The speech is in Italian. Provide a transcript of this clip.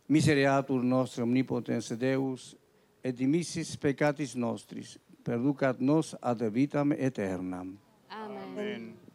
Misereatur nostri omnipotens Deus, et dimissis peccatis nostris, perducat nos ad vitam aeternam. Amen. Amen.